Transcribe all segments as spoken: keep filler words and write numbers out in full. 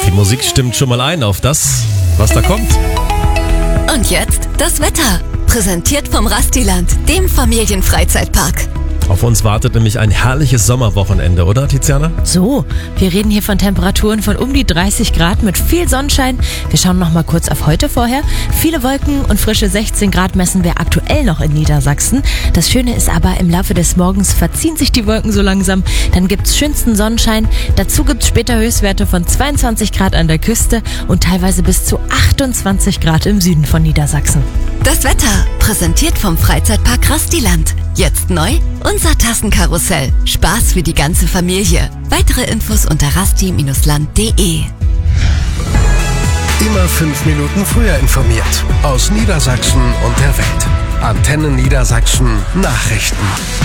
Die Musik stimmt schon mal ein auf das, was da kommt. Und jetzt das Wetter. Präsentiert vom Rastiland, dem Familienfreizeitpark. Auf uns wartet nämlich ein herrliches Sommerwochenende, oder Tiziana? So, wir reden hier von Temperaturen von um die dreißig Grad mit viel Sonnenschein. Wir schauen noch mal kurz auf heute vorher. Viele Wolken und frische sechzehn Grad messen wir aktuell noch in Niedersachsen. Das Schöne ist aber, im Laufe des Morgens verziehen sich die Wolken so langsam. Dann gibt's schönsten Sonnenschein. Dazu gibt's später Höchstwerte von zweiundzwanzig Grad an der Küste und teilweise bis zu achtundzwanzig Grad im Süden von Niedersachsen. Das Wetter, präsentiert vom Freizeitpark Rastiland. Jetzt neu, unser Tassenkarussell. Spaß für die ganze Familie. Weitere Infos unter rasti Bindestrich land punkt de. Immer fünf Minuten früher informiert. Aus Niedersachsen und der Welt. Antenne Niedersachsen Nachrichten.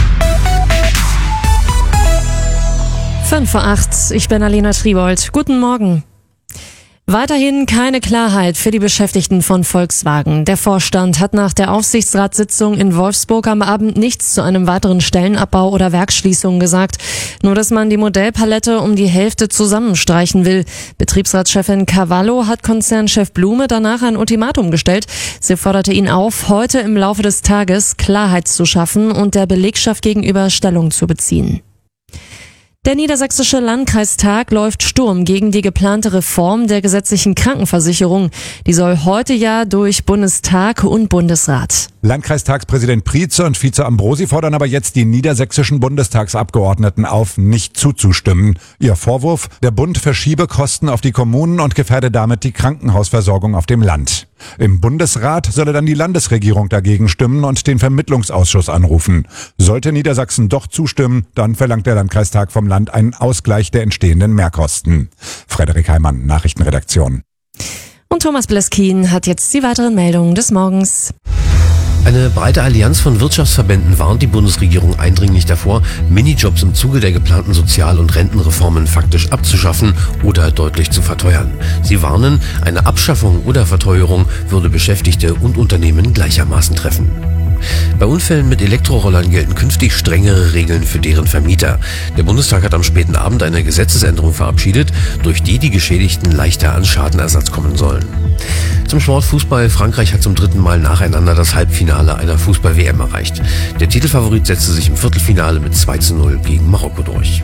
fünf vor acht, ich bin Alena Triebold. Guten Morgen. Weiterhin keine Klarheit für die Beschäftigten von Volkswagen. Der Vorstand hat nach der Aufsichtsratssitzung in Wolfsburg am Abend nichts zu einem weiteren Stellenabbau oder Werksschließung gesagt. Nur, dass man die Modellpalette um die Hälfte zusammenstreichen will. Betriebsratschefin Cavallo hat Konzernchef Blume danach ein Ultimatum gestellt. Sie forderte ihn auf, heute im Laufe des Tages Klarheit zu schaffen und der Belegschaft gegenüber Stellung zu beziehen. Der Niedersächsische Landkreistag läuft Sturm gegen die geplante Reform der gesetzlichen Krankenversicherung. Die soll heute ja durch Bundestag und Bundesrat. Landkreistagspräsident Prietze und Vize Ambrosi fordern aber jetzt die niedersächsischen Bundestagsabgeordneten auf, nicht zuzustimmen. Ihr Vorwurf, der Bund verschiebe Kosten auf die Kommunen und gefährde damit die Krankenhausversorgung auf dem Land. Im Bundesrat solle dann die Landesregierung dagegen stimmen und den Vermittlungsausschuss anrufen. Sollte Niedersachsen doch zustimmen, dann verlangt der Landkreistag vom Land einen Ausgleich der entstehenden Mehrkosten. Frederik Heimann, Nachrichtenredaktion. Und Thomas Bleskin hat jetzt die weiteren Meldungen des Morgens. Eine breite Allianz von Wirtschaftsverbänden warnt die Bundesregierung eindringlich davor, Minijobs im Zuge der geplanten Sozial- und Rentenreformen faktisch abzuschaffen oder deutlich zu verteuern. Sie warnen, eine Abschaffung oder Verteuerung würde Beschäftigte und Unternehmen gleichermaßen treffen. Bei Unfällen mit Elektrorollern gelten künftig strengere Regeln für deren Vermieter. Der Bundestag hat am späten Abend eine Gesetzesänderung verabschiedet, durch die die Geschädigten leichter an Schadenersatz kommen sollen. Zum Sport Fußball. Frankreich hat zum dritten Mal nacheinander das Halbfinale einer Fußball-W M erreicht. Der Titelfavorit setzte sich im Viertelfinale mit zwei zu null gegen Marokko durch.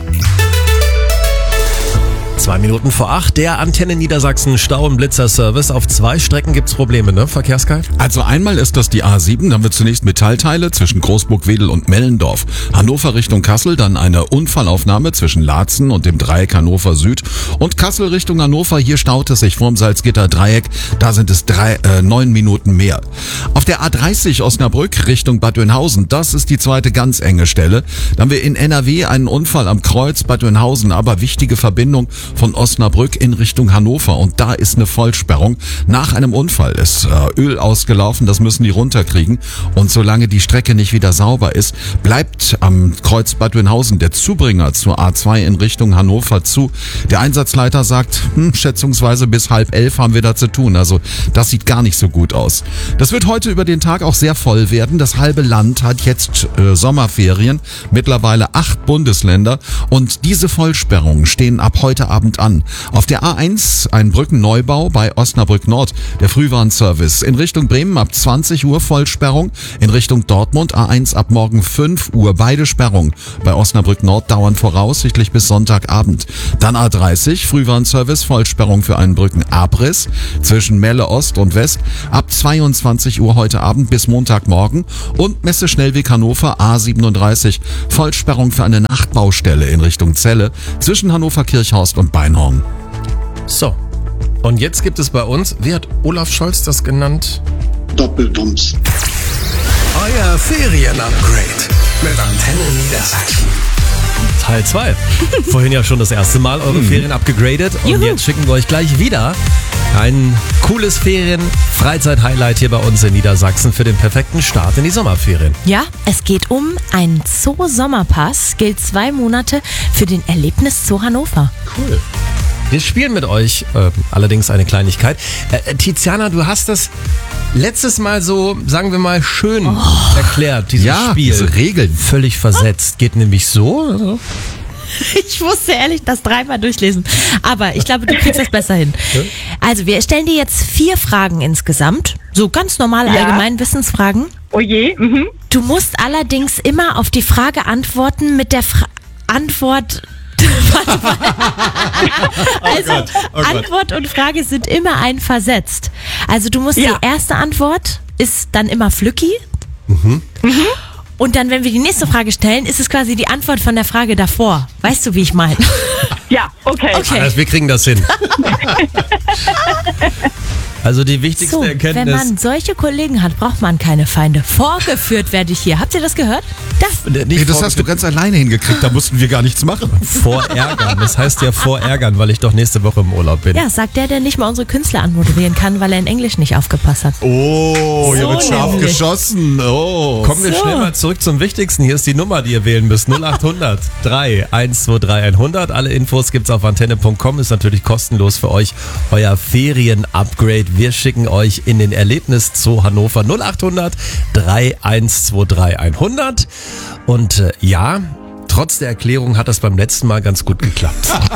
Zwei Minuten vor acht, der Antenne Niedersachsen Stau- und Blitzer-Service. Auf zwei Strecken gibt's Probleme, ne, Verkehrskai? Also einmal ist das die A sieben, dann wird zunächst Metallteile zwischen Großburg-Wedel und Mellendorf. Hannover Richtung Kassel, dann eine Unfallaufnahme zwischen Laatzen und dem Dreieck Hannover Süd. Und Kassel Richtung Hannover, hier staut es sich vorm Salzgitter Dreieck, da sind es drei, äh, neun Minuten mehr. Auf der A dreißig Osnabrück Richtung Bad Oeynhausen, das ist die zweite ganz enge Stelle. Dann haben wir in N R W einen Unfall am Kreuz Bad Oeynhausen, aber wichtige Verbindung von Osnabrück in Richtung Hannover und da ist eine Vollsperrung. Nach einem Unfall ist äh, Öl ausgelaufen, das müssen die runterkriegen und solange die Strecke nicht wieder sauber ist, bleibt am Kreuz Bad Oeynhausen der Zubringer zur A zwei in Richtung Hannover zu. Der Einsatzleiter sagt, hm, schätzungsweise bis halb elf haben wir da zu tun, also das sieht gar nicht so gut aus. Das wird heute über den Tag auch sehr voll werden. Das halbe Land hat jetzt äh, Sommerferien, mittlerweile acht Bundesländer und diese Vollsperrungen stehen ab heute Abend an. Auf der A eins ein Brückenneubau bei Osnabrück Nord, der Frühwarnservice. In Richtung Bremen ab zwanzig Uhr Vollsperrung, in Richtung Dortmund A eins ab morgen fünf Uhr. Beide Sperrungen bei Osnabrück Nord dauern voraussichtlich bis Sonntagabend. Dann A dreißig Frühwarnservice, Vollsperrung für einen Brückenabriss zwischen Melle Ost und West ab zweiundzwanzig Uhr heute Abend bis Montagmorgen. Und Messe Schnellweg Hannover A siebenunddreißig, Vollsperrung für eine Nachtbaustelle in Richtung Celle zwischen Hannover Kirchhorst und Beinhorn. So, und jetzt gibt es bei uns, wie hat Olaf Scholz das genannt? Doppeldumms. Euer Ferien-Upgrade mit Antenne Niedersachsen. Teil zwei. Vorhin ja schon das erste Mal eure Ferien abgegradet und Juhu. Jetzt schicken wir euch gleich wieder ein cooles Ferien-Freizeit-Highlight hier bei uns in Niedersachsen für den perfekten Start in die Sommerferien. Ja, es geht um einen Zoo-Sommerpass, gilt zwei Monate für den Erlebnis Zoo Hannover. Cool. Wir spielen mit euch, äh, allerdings eine Kleinigkeit. Äh, Tiziana, du hast das letztes Mal so, sagen wir mal, schön oh. erklärt, dieses ja, Spiel. diese Regeln. Völlig versetzt. Geht nämlich so. Also. Ich musste ehrlich das dreimal durchlesen. Aber ich glaube, du kriegst das besser hin. Also, wir stellen dir jetzt vier Fragen insgesamt. So ganz normale Ja. Allgemeinwissensfragen. Oh je. Mhm. Du musst allerdings immer auf die Frage antworten mit der Fra- Antwort. Warte mal. Also, Gott, oh Gott. Antwort und Frage sind immer einversetzt. Also, du musst Ja. die erste Antwort ist dann immer Flücki. Mhm. Und dann, wenn wir die nächste Frage stellen, ist es quasi die Antwort von der Frage davor. Weißt du, wie ich meine? Ja, okay. Okay. Also wir kriegen das hin. Also die wichtigste So, wenn Erkenntnis. man solche Kollegen hat, braucht man keine Feinde. Vorgeführt werde ich hier. Habt ihr das gehört? Das. Nicht Nee, das hast du vorgeführt, ganz alleine hingekriegt, da mussten wir gar nichts machen. vorärgern. Das heißt ja vorärgern, weil ich doch nächste Woche im Urlaub bin. Ja, sagt der, der nicht mal unsere Künstler anmoderieren kann, weil er in Englisch nicht aufgepasst hat. Oh, hier So wird scharf nämlich. geschossen. Oh. Kommen wir So. schnell mal zurück zum Wichtigsten. Hier ist die Nummer, die ihr wählen müsst. null acht hundert drei eins zwei drei hundert. Alle Infos gibt's auf antenne punkt com. Ist natürlich kostenlos für euch. Euer Ferien-Upgrade. Wir schicken euch in den Erlebniszoo Hannover. null acht hundert drei eins zwei drei hundert. Und äh, ja, trotz der Erklärung hat das beim letzten Mal ganz gut geklappt.